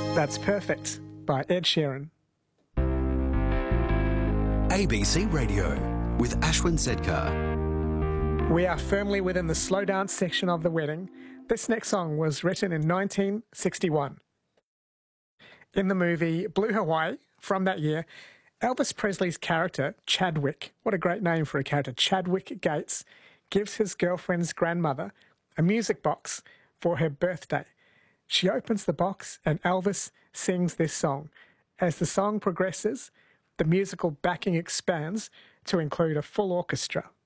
That's Perfect by Ed Sheeran. ABC Radio with Ashwin Sedkar. We are firmly within the slow dance section of the wedding. This next song was written in 1961. In the movie Blue Hawaii from that year, Elvis Presley's character, Chadwick, what a great name for a character, Chadwick Gates, gives his girlfriend's grandmother a music box for her birthday. She opens the box and Elvis sings this song. As the song progresses, the musical backing expands to include a full orchestra.